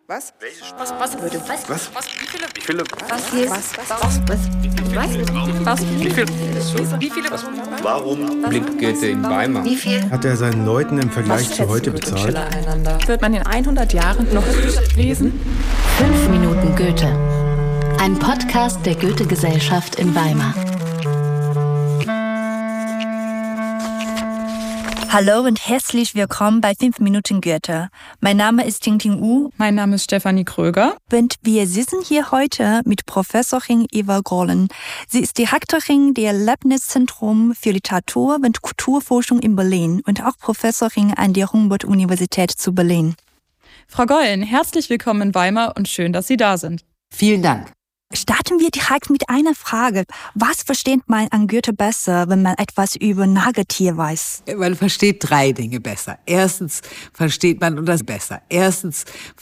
Was? Was? Wie viele? Warum blinkt Goethe in Weimar? Wie viel? Hat er seinen Leuten im Vergleich zu heute bezahlt? Wird man in 100 Jahren noch lesen? 5 Minuten Goethe. Ein Podcast der Goethe-Gesellschaft in Weimar. Hallo und herzlich willkommen bei 5 Minuten Goethe. Mein Name ist Ting U. Mein Name ist Stefanie Kröger. Und wir sitzen hier heute mit Professorin Eva Grollen. Sie ist Direktorin der Leibniz-Zentrum für Literatur- und Kulturforschung in Berlin und auch Professorin an der Humboldt-Universität zu Berlin. Frau Gollen, herzlich willkommen in Weimar und schön, dass Sie da sind. Vielen Dank. Starten wir direkt mit einer Frage. Was versteht man an Goethe besser, wenn man etwas über Nagetier weiß? Man versteht 3 Dinge besser. Erstens versteht man das besser.